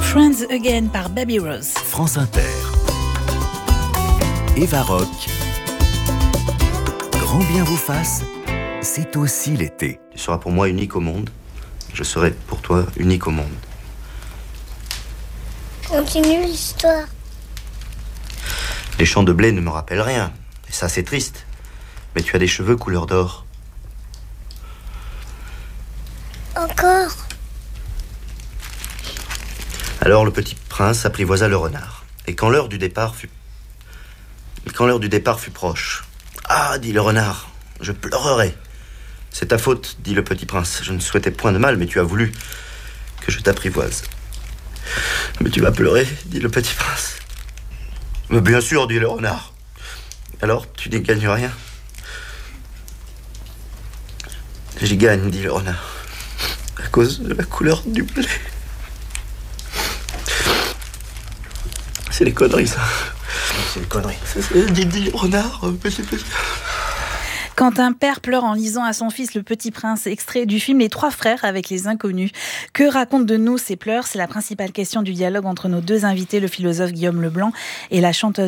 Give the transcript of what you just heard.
Friends Again par Baby Rose. France Inter. Eva Rock. Grand bien vous fasse, c'est aussi l'été. Tu seras pour moi unique au monde. Je serai pour toi unique au monde. Continue l'histoire. Les champs de blé ne me rappellent rien. Et ça, c'est triste. Mais tu as des cheveux couleur d'or. Encore. Alors le petit prince apprivoisa le renard. Et quand l'heure du départ fut proche. « Ah, dit le renard, je pleurerai. »« C'est ta faute, dit le petit prince. Je ne souhaitais point de mal, mais tu as voulu que je t'apprivoise. »« Mais tu vas pleurer, dit le petit prince. »« Mais bien sûr, dit le renard. »« Alors, tu n'y gagnes rien. »« J'y gagne, dit le renard, à cause de la couleur du blé. » C'est des conneries, ça. C'est des conneries. Dit le renard. Quand un père pleure en lisant à son fils Le Petit Prince, extrait du film Les Trois Frères avec les Inconnus. Que racontent de nous ces pleurs ? C'est la principale question du dialogue entre nos deux invités, le philosophe Guillaume Leblanc et la chanteuse